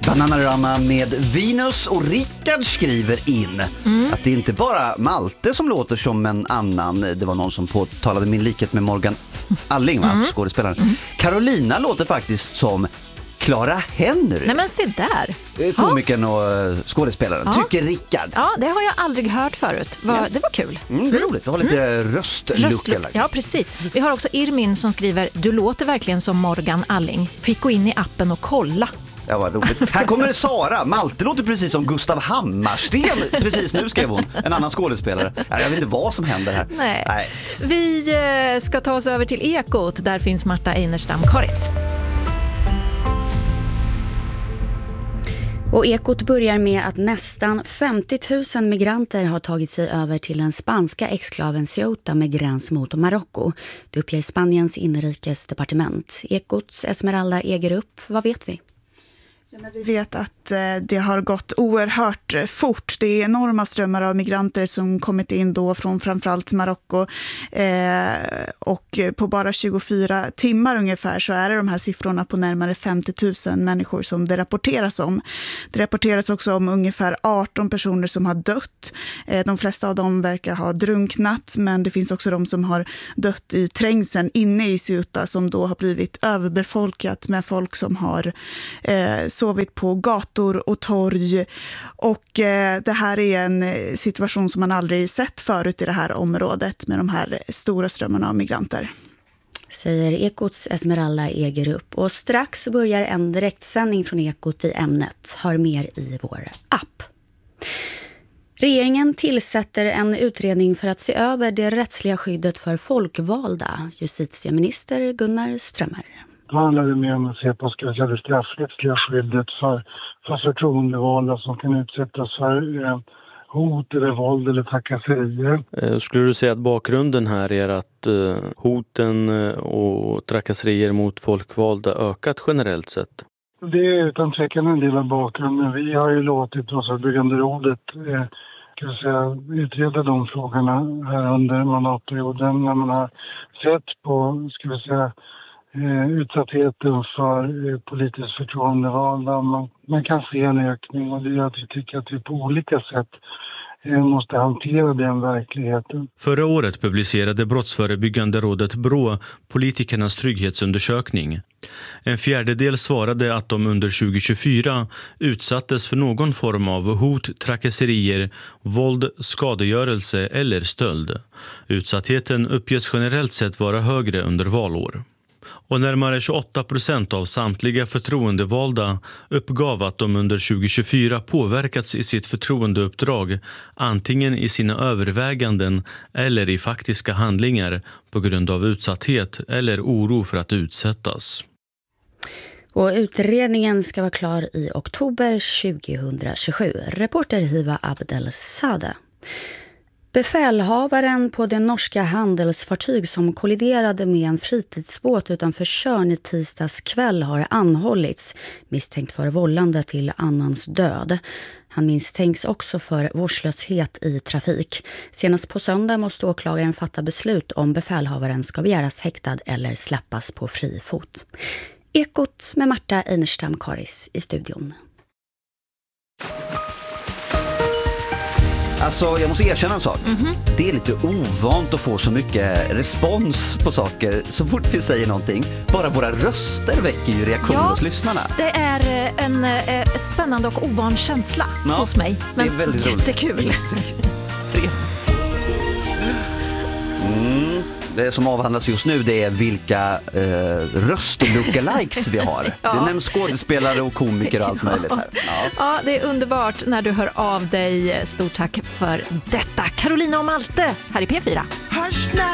Bananarama med Venus, och Rickard skriver in att det inte bara Malte som låter som en annan. Det var någon som påtalade min likhet med Morgan Alling, skådespelaren. Carolina låter faktiskt som Clara Henry. Nej men se där. Komikern och skådespelaren. Tycker Rickard. Ja, det har jag aldrig hört förut. Det var kul. Det är roligt. Du har lite röstlucka. Ja, precis. Vi har också Irmin som skriver: du låter verkligen som Morgan Alling. Fick gå in i appen och kolla. Ja, vad roligt. Här kommer Sara. Malte låter precis som Gustav Hammarsten. Precis nu skrev hon. En annan skådespelare. Jag vet inte vad som händer här. Nej. Vi ska ta oss över till Ekot. Där finns Marta Einerstam Karis. Och Ekot börjar med att nästan 50 000 migranter har tagit sig över till den spanska exklaven Ceuta med gräns mot Marocko. Det uppger Spaniens inrikesdepartement. Ekots Esmeralda Egerup, vad vet vi? Vi vet att det har gått oerhört fort. Det är enorma strömmar av migranter som kommit in då från framförallt Marocko. Och på bara 24 timmar ungefär så är det de här siffrorna på närmare 50 000 människor som det rapporteras om. Det rapporteras också om ungefär 18 personer som har dött. De flesta av dem verkar ha drunknat, men det finns också de som har dött i trängseln inne i Ceuta, som då har blivit överbefolkat med folk som har sovit på gator och torg, och det här är en situation som man aldrig sett förut i det här området med de här stora strömmarna av migranter. Säger Ekots Esmeralda Egerup, och strax börjar en direktsändning från Ekot i ämnet. Hör mer i vår app. Regeringen tillsätter en utredning för att se över det rättsliga skyddet för folkvalda. Justitieminister Gunnar Strömmer. Det handlar mer om att se på det straffrättsliga skyddet för förtroendevalda som kan utsättas för hot eller våld eller trakasserier. Skulle du säga att bakgrunden här är att hoten och trakasserier mot folkvalda ökat generellt sett? Det är utan tvekan en del av bakgrunden. Vi har ju låtit Brottsförebyggande rådet utreda de frågorna här under mandatperioden, när man har sett på utsattheten för politiskt förtroendevalda. Man kan se en ökning, och det gör att vi tycker att vi på olika sätt måste hantera den verkligheten. Förra året publicerade Brottsförebyggande rådet BRÅ politikernas trygghetsundersökning. En fjärdedel svarade att de under 2024 utsattes för någon form av hot, trakasserier, våld, skadegörelse eller stöld. Utsattheten uppges generellt sett vara högre under valår. Och närmare 28% av samtliga förtroendevalda uppgav att de under 2024 påverkats i sitt förtroendeuppdrag, antingen i sina överväganden eller i faktiska handlingar på grund av utsatthet eller oro för att utsättas. Och utredningen ska vara klar i oktober 2027. Reporter Hiva Abdelsade. Befälhavaren på det norska handelsfartyg som kolliderade med en fritidsbåt utanför Tjörn i tisdags kväll har anhållits, misstänkt för vållande till annans död. Han misstänks också för vårdslöshet i trafik. Senast på söndag måste åklagaren fatta beslut om befälhavaren ska begäras häktad eller släppas på fri fot. Ekot med Marta Einerstam Karis i studion. Alltså, jag måste erkänna en sak. Det är lite ovant att få så mycket respons på saker så fort vi säger någonting. Bara våra röster väcker ju reaktioner hos lyssnarna. Det är en spännande och ovan känsla hos mig. Men det är väldigt jättekul. Det som avhandlas just nu, det är vilka röst-lookalikes vi har. Det nämns skådespelare och komiker och allt möjligt här. Ja, det är underbart när du hör av dig. Stort tack för detta. Carolina och Malte här i P4.